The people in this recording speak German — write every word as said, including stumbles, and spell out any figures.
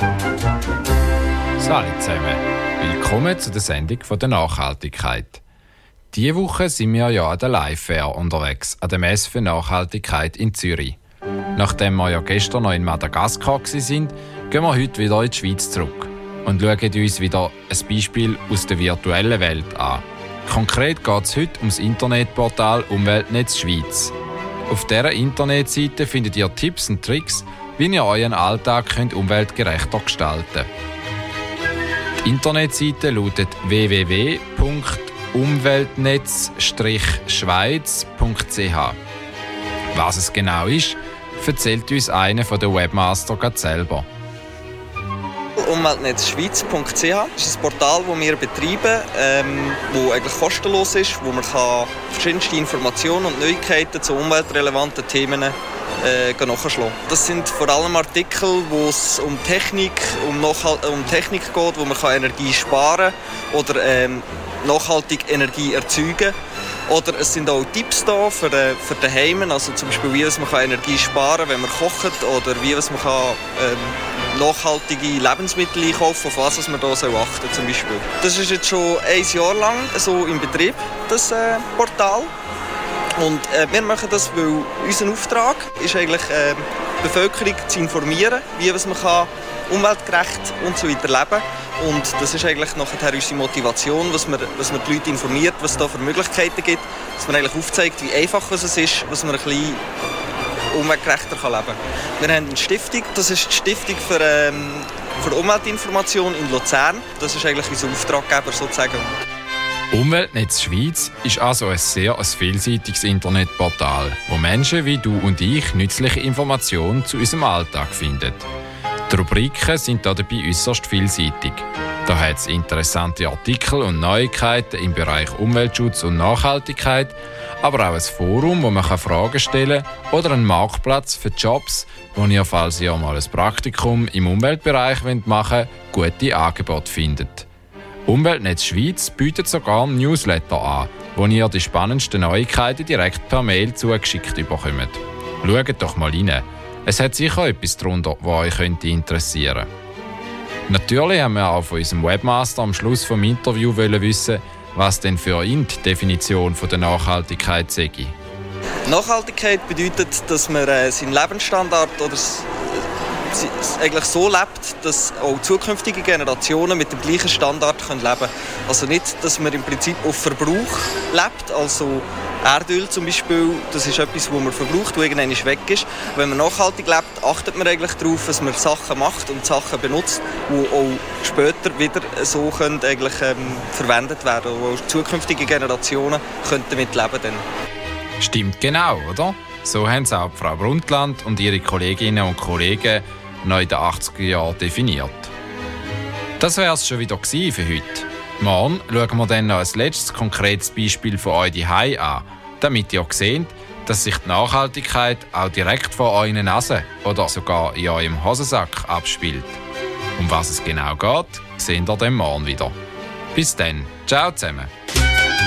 Salut zusammen, willkommen zu der Sendung von der Nachhaltigkeit. Diese Woche sind wir ja an der Live-Fair unterwegs, an der Messe für Nachhaltigkeit in Zürich. Nachdem wir ja gestern noch in Madagaskar waren, gehen wir heute wieder in die Schweiz zurück und schauen uns wieder ein Beispiel aus der virtuellen Welt an. Konkret geht es heute um das Internetportal Umweltnetz Schweiz. Auf dieser Internetseite findet ihr Tipps und Tricks, wie ihr euren Alltag könnt umweltgerechter gestalten könnt. Die Internetseite lautet w w w punkt umweltnetz schweiz punkt c h. Was es genau ist, erzählt uns einer der Webmaster gerade selber. umweltnetz schweiz punkt c h ist ein Portal, das wir betreiben, ähm, das eigentlich kostenlos ist, wo man kann verschiedenste Informationen und Neuigkeiten zu umweltrelevanten Themen äh, nachschlagen. Das sind vor allem Artikel, wo es um Technik, um, Nachhalt- um Technik geht, wo man kann Energie sparen oder ähm, nachhaltig Energie erzeugen kann. Oder es sind auch Tipps da für, äh, für daheim, also zum Beispiel wie man kann Energie sparen kann, wenn man kocht, oder wie man kann, ähm, nachhaltige Lebensmittel einkaufen, auf was man da achten soll zum Beispiel. Das ist jetzt schon ein Jahr lang so im Betrieb, das äh, Portal. Und äh, wir machen das, weil unser Auftrag ist eigentlich äh, die Bevölkerung zu informieren, wie man kann umweltgerecht und so weiter leben. Und das ist eigentlich nachher unsere Motivation, was man, was man die Leute informiert, was es da für Möglichkeiten gibt, dass man eigentlich aufzeigt, wie einfach es ist, was man ein bisschen umweltgerechter kann leben kann. Wir haben eine Stiftung, das ist die Stiftung für, ähm, für Umweltinformation in Luzern. Das ist eigentlich unser Auftraggeber sozusagen. Umweltnetz Schweiz ist also ein sehr ein vielseitiges Internetportal, wo Menschen wie du und ich nützliche Informationen zu unserem Alltag finden. Die Rubriken sind dabei äußerst vielseitig. Da hat es interessante Artikel und Neuigkeiten im Bereich Umweltschutz und Nachhaltigkeit, aber auch ein Forum, wo man Fragen stellen kann, oder einen Marktplatz für Jobs, wo ihr, falls ihr mal ein Praktikum im Umweltbereich machen wollt, gute Angebote findet. Umweltnetz Schweiz bietet sogar einen Newsletter an, wo ihr die spannendsten Neuigkeiten direkt per Mail zugeschickt bekommt. Schaut doch mal rein. Es hat sicher etwas darunter, was euch interessieren könnte. Natürlich haben wir auch von unserem Webmaster am Schluss des Interviews wissen, was denn für ihn die Definition der Nachhaltigkeit sei. Nachhaltigkeit bedeutet, dass man äh, seinen Lebensstandard oder s- s- eigentlich so lebt, dass auch zukünftige Generationen mit dem gleichen Standard können leben können. Also nicht, dass man im Prinzip auf Verbrauch lebt, also Erdöl zum Beispiel, das ist etwas, das man verbraucht, das irgendwann weg ist. Wenn man nachhaltig lebt, achtet man eigentlich darauf, dass man Sachen macht und Sachen benutzt, die auch später wieder so können eigentlich, ähm, verwendet werden, wo auch zukünftige Generationen können damit leben können. Stimmt genau, oder? So haben es auch Frau Brundtland und ihre Kolleginnen und Kollegen noch in den achtziger Jahren definiert. Das wäre es schon wieder für heute. Morgen schauen wir dann noch ein letztes konkretes Beispiel von euch daheim an, damit ihr seht, dass sich die Nachhaltigkeit auch direkt vor euren Nase oder sogar in eurem Hosensack abspielt. Um was es genau geht, sehen wir dann morgen wieder. Bis dann, ciao zusammen!